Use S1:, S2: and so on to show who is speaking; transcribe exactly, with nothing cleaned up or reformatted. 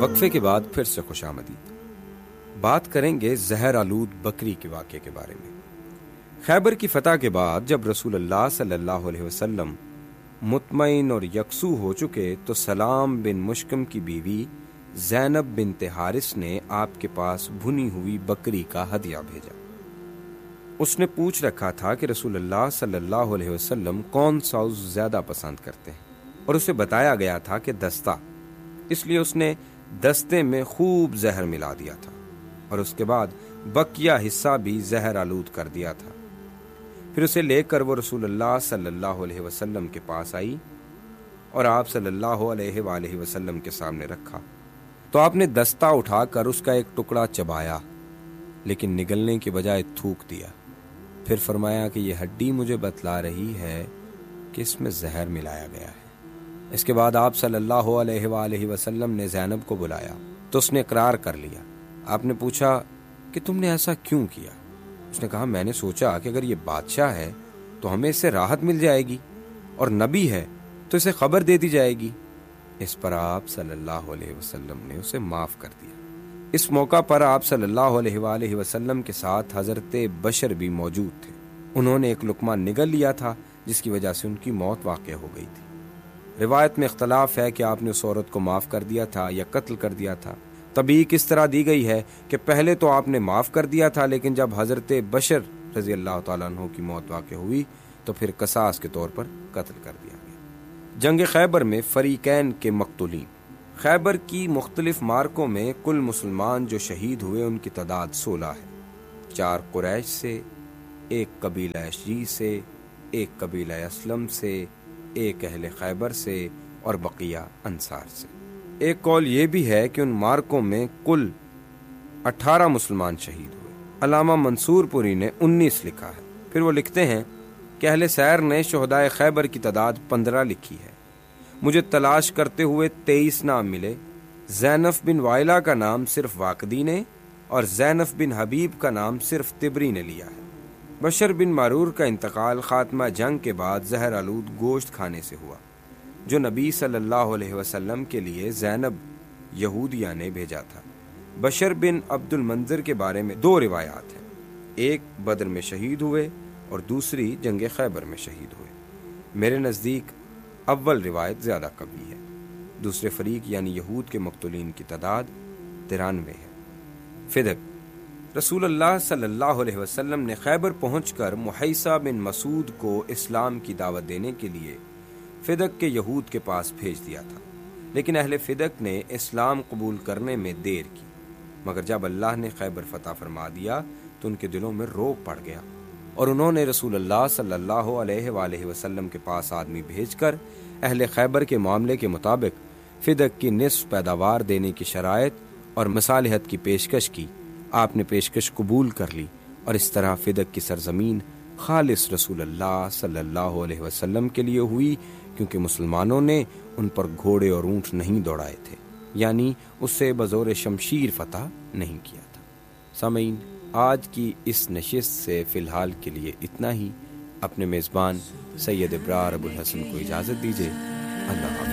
S1: وقفے کے بعد پھر سے خوش آمدید۔ بات کریں گے زہر آلود بکری کے واقعے کے بارے میں۔ خیبر کی فتح کے بعد جب رسول اللہ صلی اللہ علیہ وسلم مطمئن اور یکسو ہو چکے تو سلام بن مشکم کی بیوی زینب بنت حارث نے آپ کے پاس بھنی ہوئی بکری کا ہدیہ بھیجا۔ اس نے پوچھ رکھا تھا کہ رسول اللہ صلی اللہ علیہ وسلم کون سا عضو زیادہ پسند کرتے ہیں، اور اسے بتایا گیا تھا کہ دستہ، اس لیے اس نے دستے میں خوب زہر ملا دیا تھا اور اس کے بعد بقیہ حصہ بھی زہر آلود کر دیا تھا۔ پھر اسے لے کر وہ رسول اللہ صلی اللہ علیہ وسلم کے پاس آئی اور آپ صلی اللہ علیہ وآلہ وسلم کے سامنے رکھا تو آپ نے دستہ اٹھا کر اس کا ایک ٹکڑا چبایا، لیکن نگلنے کے بجائے تھوک دیا۔ پھر فرمایا کہ یہ ہڈی مجھے بتلا رہی ہے کہ اس میں زہر ملایا گیا ہے۔ اس کے بعد آپ صلی اللہ علیہ وآلہ وسلم نے زینب کو بلایا تو اس نے اقرار کر لیا۔ آپ نے پوچھا کہ تم نے ایسا کیوں کیا؟ اس نے کہا میں نے سوچا کہ اگر یہ بادشاہ ہے تو ہمیں اس سے راحت مل جائے گی، اور نبی ہے تو اسے خبر دے دی جائے گی۔ اس پر آپ صلی اللہ علیہ وسلم نے اسے معاف کر دیا۔ اس موقع پر آپ صلی اللہ علیہ وآلہ وسلم کے ساتھ حضرت بشر بھی موجود تھے۔ انہوں نے ایک لقمہ نگل لیا تھا جس کی وجہ سے ان کی موت واقع ہو گئی تھی۔ روایت میں اختلاف ہے کہ آپ نے اس عورت کو معاف کر دیا تھا یا قتل کر دیا تھا۔ تبیک اس طرح دی گئی ہے کہ پہلے تو آپ نے معاف کر دیا تھا، لیکن جب حضرت بشر رضی اللہ تعالیٰ عنہ کی موت واقع ہوئی تو پھر قصاص کے طور پر قتل کر دیا گیا۔ جنگ خیبر میں فریقین کے مقتولین۔ خیبر کی مختلف مارکوں میں کل مسلمان جو شہید ہوئے ان کی تعداد سولہ ہے۔ چار قریش سے، ایک قبیلہ اشجی سے، ایک قبیلہ اسلم سے، ایک اہل خیبر سے اور بقیہ انصار سے۔ ایک قول یہ بھی ہے کہ ان مارکوں میں کل اٹھارہ مسلمان شہید ہوئے۔ علامہ منصور پوری نے انیس لکھا ہے۔ پھر وہ لکھتے ہیں کہ اہل سیر نے شہدائے خیبر کی تعداد پندرہ لکھی ہے۔ مجھے تلاش کرتے ہوئے تیئیس نام ملے۔ زینف بن وائلہ کا نام صرف واقدی نے اور زینف بن حبیب کا نام صرف طبری نے لیا ہے۔ بشر بن معرور کا انتقال خاتمہ جنگ کے بعد زہر آلود گوشت کھانے سے ہوا جو نبی صلی اللہ علیہ وسلم کے لیے زینب یہودیہ نے بھیجا تھا۔ بشر بن عبد المنذر کے بارے میں دو روایات ہیں، ایک بدر میں شہید ہوئے اور دوسری جنگ خیبر میں شہید ہوئے۔ میرے نزدیک اول روایت زیادہ قوی ہے۔ دوسرے فریق یعنی یہود کے مقتولین کی تعداد ترانوے ہے۔ فدق۔ رسول اللہ صلی اللہ علیہ وسلم نے خیبر پہنچ کر محیصہ بن مسعود کو اسلام کی دعوت دینے کے لیے فدق کے یہود کے پاس بھیج دیا تھا، لیکن اہل فدق نے اسلام قبول کرنے میں دیر کی، مگر جب اللہ نے خیبر فتح فرما دیا تو ان کے دلوں میں روب پڑ گیا اور انہوں نے رسول اللہ صلی اللہ علیہ وآلہ وسلم کے پاس آدمی بھیج کر اہل خیبر کے معاملے کے مطابق فدق کی نصف پیداوار دینے کی شرائط اور مصالحت کی پیشکش کی۔ آپ نے پیشکش قبول کر لی اور اس طرح فدق کی سرزمین خالص رسول اللہ صلی اللہ علیہ وسلم کے لیے ہوئی، کیونکہ مسلمانوں نے ان پر گھوڑے اور اونٹ نہیں دوڑائے تھے، یعنی اس سے بزور شمشیر فتح نہیں کیا تھا۔ سامعین، آج کی اس نشست سے فی الحال کے لیے اتنا ہی۔ اپنے میزبان سید ابرار ابو الحسن کو اجازت دیجیے۔ اللہ حافظ۔